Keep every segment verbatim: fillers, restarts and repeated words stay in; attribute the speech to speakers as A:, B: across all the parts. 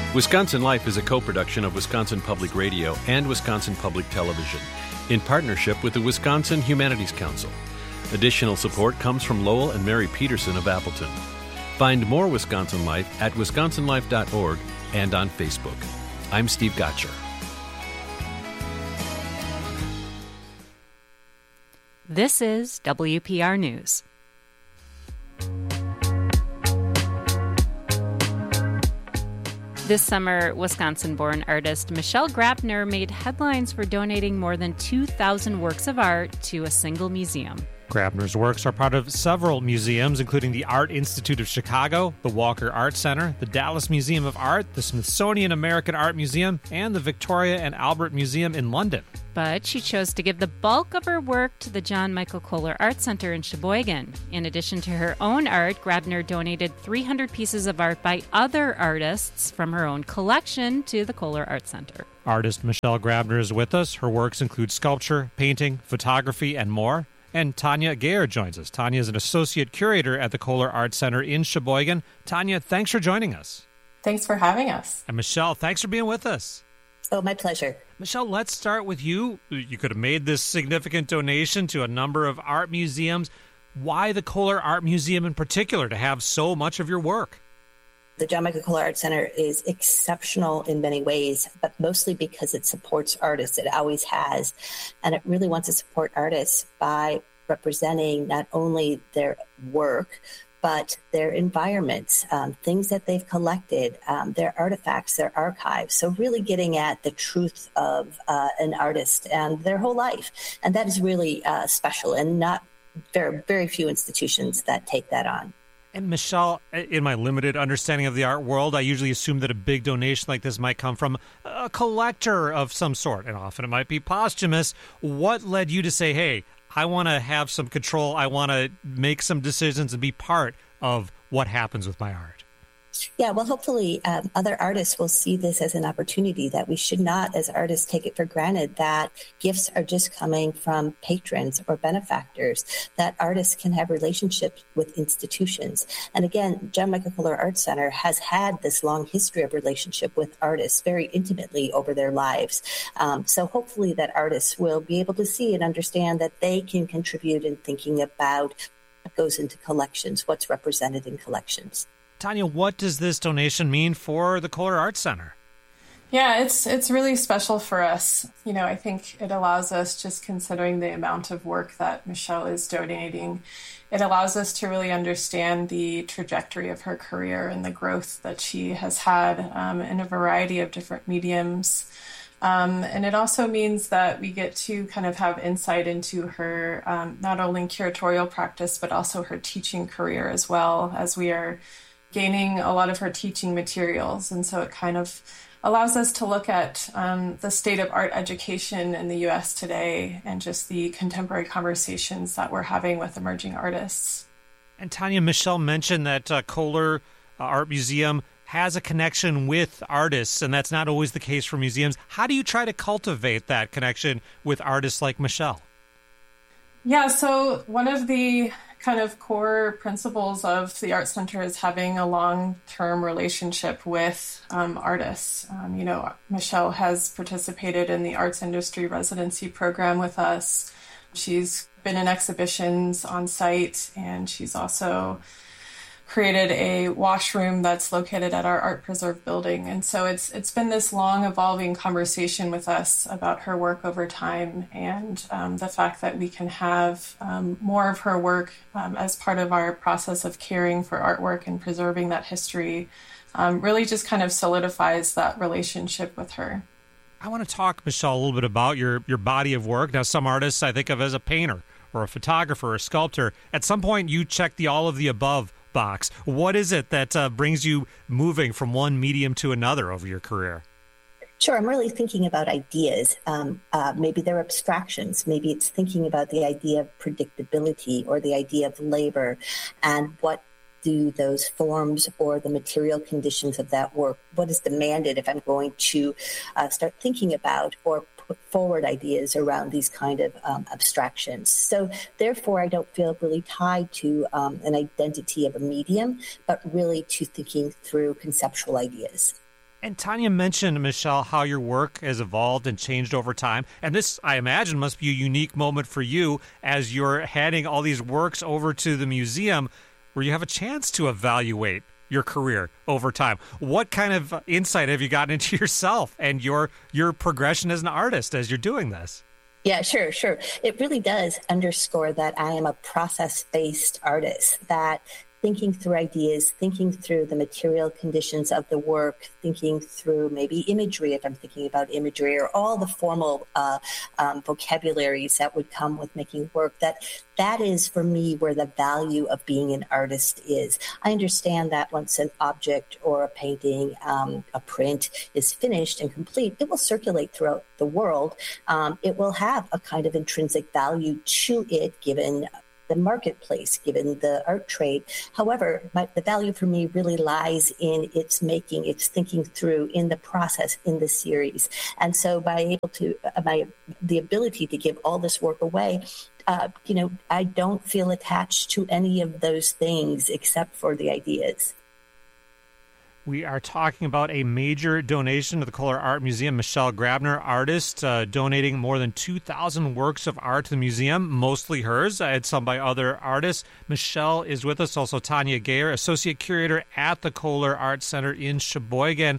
A: Wisconsin Life is a co-production of Wisconsin Public Radio and Wisconsin Public Television in partnership with the Wisconsin Humanities Council. Additional support comes from Lowell and Mary Peterson of Appleton. Find more Wisconsin Life at wisconsin life dot org and on Facebook. I'm Steve Gotcher.
B: This is W P R News. This summer, Wisconsin-born artist Michelle Grabner made headlines for donating more than two thousand works of art to a single museum.
C: Grabner's works are part of several museums, including the Art Institute of Chicago, the Walker Art Center, the Dallas Museum of Art, the Smithsonian American Art Museum, and the Victoria and Albert Museum in London.
B: But she chose to give the bulk of her work to the John Michael Kohler Art Center in Sheboygan. In addition to her own art, Grabner donated three hundred pieces of art by other artists from her own collection to the Kohler Art Center.
C: Artist Michelle Grabner is with us. Her works include sculpture, painting, photography, and more. And Tanya Gayer joins us. Tanya is an associate curator at the Kohler Art Center in Sheboygan. Tanya, thanks for joining us.
D: Thanks for having us.
C: And Michelle, thanks for being with us.
E: Oh, my pleasure.
C: Michelle, let's start with you. You could have made this significant donation to a number of art museums. Why the Kohler Art Museum in particular to have so much of your work?
E: The John Michael Kohler Art Center is exceptional in many ways, but mostly because it supports artists. It always has. And it really wants to support artists by representing not only their work, but their environments, um, things that they've collected, um, their artifacts, their archives. So really getting at the truth of uh, an artist and their whole life. And that is really uh, special, and not very, very few institutions that take that on.
C: And Michelle, in my limited understanding of the art world, I usually assume that a big donation like this might come from a collector of some sort, and often it might be posthumous. What led you to say, hey, I want to have some control, I want to make some decisions and be part of what happens with my art?
E: Yeah, well, hopefully um, other artists will see this as an opportunity, that we should not, as artists, take it for granted that gifts are just coming from patrons or benefactors, that artists can have relationships with institutions. And again, John Michael Kohler Art Center has had this long history of relationship with artists very intimately over their lives. Um, so hopefully that artists will be able to see and understand that they can contribute in thinking about what goes into collections, what's represented in collections.
C: Tanya, what does this donation mean for the Kohler Art Center?
D: Yeah, it's it's really special for us. You know, I think it allows us, just considering the amount of work that Michelle is donating, it allows us to really understand the trajectory of her career and the growth that she has had um, in a variety of different mediums. Um, and it also means that we get to kind of have insight into her, um, not only curatorial practice, but also her teaching career as well, as we are gaining a lot of her teaching materials. And so it kind of allows us to look at um, the state of art education in the U S today and just the contemporary conversations that we're having with emerging artists.
C: And Tanya, Michelle mentioned that uh, Kohler Art Museum has a connection with artists, and that's not always the case for museums. How do you try to cultivate that connection with artists like Michelle?
D: Yeah, so one of the kind of core principles of the Art Center is having a long-term relationship with um, artists. Um, you know, Michelle has participated in the arts industry residency program with us. She's been in exhibitions on site, and she's also created a washroom that's located at our Art Preserve building. And so it's it's been this long evolving conversation with us about her work over time, and um, the fact that we can have um, more of her work um, as part of our process of caring for artwork and preserving that history um, really just kind of solidifies that relationship with her.
C: I want to talk, Michelle, a little bit about your, your body of work. Now, some artists I think of as a painter or a photographer or a sculptor. At some point, you check the all of the above box. What is it that uh, brings you moving from one medium to another over your career?
E: Sure, I'm really thinking about ideas. Um, uh, maybe they're abstractions. Maybe it's thinking about the idea of predictability or the idea of labor, and what do those forms or the material conditions of that work, what is demanded if I'm going to uh, start thinking about or put forward ideas around these kind of um, abstractions. So therefore, I don't feel really tied to um, an identity of a medium, but really to thinking through conceptual ideas.
C: And Tanya mentioned, Michelle, how your work has evolved and changed over time. And this, I imagine, must be a unique moment for you as you're handing all these works over to the museum where you have a chance to evaluate your career over time. What kind of insight have you gotten into yourself and your your progression as an artist as you're doing this?
E: Yeah, sure, sure. It really does underscore that I am a process-based artist, that thinking through ideas, thinking through the material conditions of the work, thinking through maybe imagery, if I'm thinking about imagery, or all the formal uh, um, vocabularies that would come with making work, that that is, for me, where the value of being an artist is. I understand that once an object or a painting, um, a print is finished and complete, it will circulate throughout the world. Um, it will have a kind of intrinsic value to it, given the marketplace, given the art trade. However, my, the value for me really lies in its making, its thinking through in the process, in the series. And so by able to, uh, my, the ability to give all this work away, uh, you know, I don't feel attached to any of those things except for the ideas.
C: We are talking about a major donation to the Kohler Art Museum. Michelle Grabner, artist, uh, donating more than two thousand works of art to the museum, mostly hers, and some by other artists. Michelle is with us, also Tanya Gayer, associate curator at the Kohler Art Center in Sheboygan.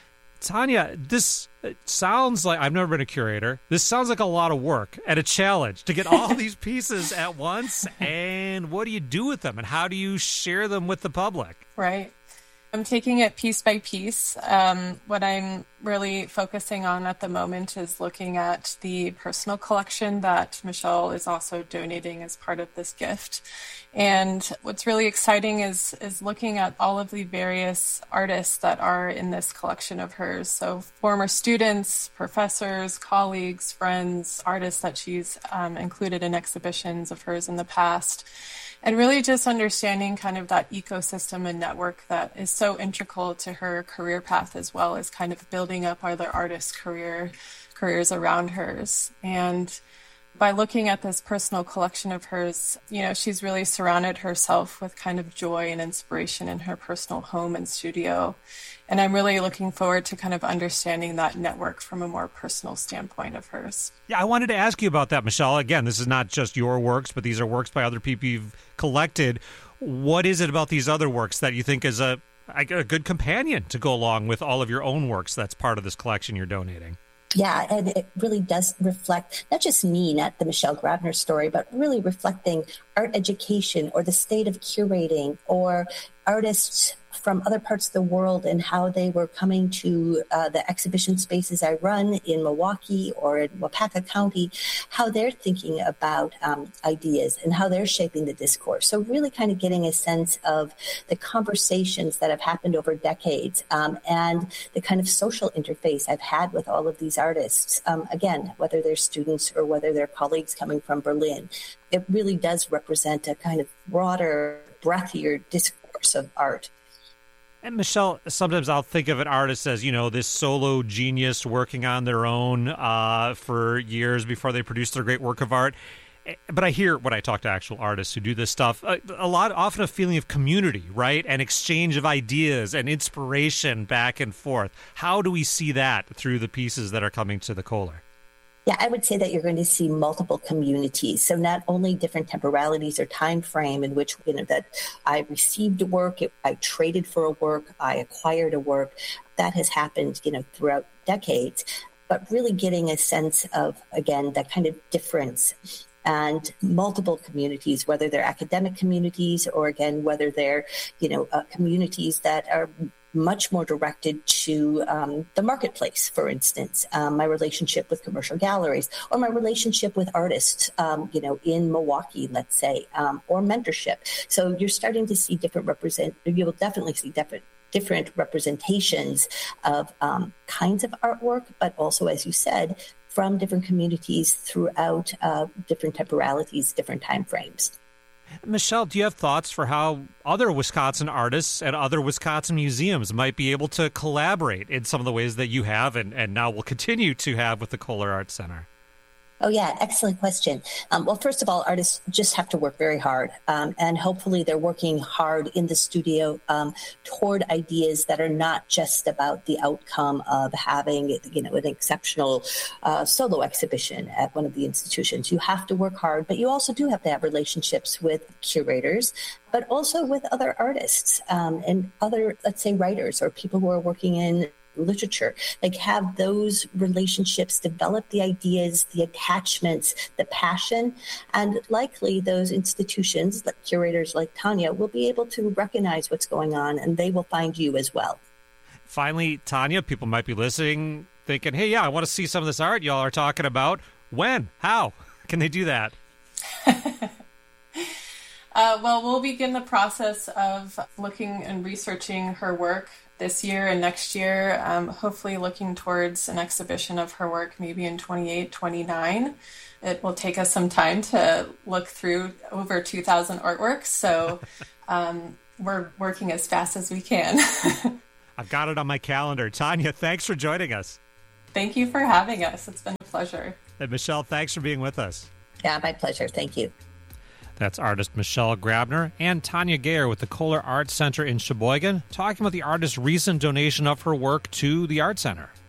C: Tanya, this sounds like, I've never been a curator, this sounds like a lot of work and a challenge to get all these pieces at once. And what do you do with them, and how do you share them with the public?
D: Right. I'm taking it piece by piece. Um, what I'm really focusing on at the moment is looking at the personal collection that Michelle is also donating as part of this gift. And what's really exciting is is looking at all of the various artists that are in this collection of hers. So former students, professors, colleagues, friends, artists that she's um, included in exhibitions of hers in the past. And really just understanding kind of that ecosystem and network that is so integral to her career path, as well as kind of building up other artists' career careers around hers. And by looking at this personal collection of hers, you know, she's really surrounded herself with kind of joy and inspiration in her personal home and studio. And I'm really looking forward to kind of understanding that network from a more personal standpoint of hers.
C: Yeah, I wanted to ask you about that, Michelle. Again, this is not just your works, but these are works by other people you've collected. What is it about these other works that you think is a, a good companion to go along with all of your own works that's part of this collection you're donating?
E: Yeah, and it really does reflect not just me, not the Michelle Grabner story, but really reflecting art education or the state of curating or artists from other parts of the world and how they were coming to uh, the exhibition spaces I run in Milwaukee or in Wapaka County, how they're thinking about um, ideas and how they're shaping the discourse. So really kind of getting a sense of the conversations that have happened over decades um, and the kind of social interface I've had with all of these artists. Um, again, whether they're students or whether they're colleagues coming from Berlin, it really does represent a kind of broader, breathier discourse of art.
C: And Michelle, sometimes I'll think of an artist as, you know, this solo genius working on their own uh, for years before they produce their great work of art. But I hear when I talk to actual artists who do this stuff, a, a lot, often a feeling of community, right? And exchange of ideas and inspiration back and forth. How do we see that through the pieces that are coming to the Kohler?
E: Yeah, I would say that you're going to see multiple communities. So not only different temporalities or time frame in which, you know, that I received a work, I traded for a work, I acquired a work. That has happened, you know, throughout decades, but really getting a sense of, again, that kind of difference and multiple communities, whether they're academic communities or, again, whether they're, you know, uh, communities that are much more directed to um, the marketplace, for instance, um, my relationship with commercial galleries or my relationship with artists, um, you know, in Milwaukee, let's say, um, or mentorship. So you're starting to see different represent, you will definitely see different different representations of um, kinds of artwork, but also, as you said, from different communities throughout uh, different temporalities, different time frames.
C: Michelle, do you have thoughts for how other Wisconsin artists and other Wisconsin museums might be able to collaborate in some of the ways that you have and, and now will continue to have with the Kohler Art Center?
E: Oh, yeah. Excellent question. Um, well, first of all, artists just have to work very hard. Um, and hopefully they're working hard in the studio um, toward ideas that are not just about the outcome of having, you know, an exceptional uh, solo exhibition at one of the institutions. You have to work hard, but you also do have to have relationships with curators, but also with other artists um, and other, let's say, writers or people who are working in literature. Like, have those relationships, develop the ideas, the attachments, the passion, and likely those institutions, like curators like Tanya, will be able to recognize what's going on, and they will find you as well.
C: Finally, Tanya, people might be listening thinking, hey, yeah, I want to see some of this art y'all are talking about. When? How can they do that?
D: uh, well, we'll begin the process of looking and researching her work this year and next year, um, hopefully looking towards an exhibition of her work maybe in twenty-eight, twenty-nine. It will take us some time to look through over two thousand artworks, so um, we're working as fast as we can.
C: I've got it on my calendar. Tanya, thanks for joining us.
D: Thank you for having us. It's been a pleasure.
C: And Michelle, thanks for being with us.
E: Yeah, my pleasure. Thank you.
C: That's artist Michelle Grabner and Tanya Gayer with the Kohler Arts Center in Sheboygan, talking about the artist's recent donation of her work to the Art Center.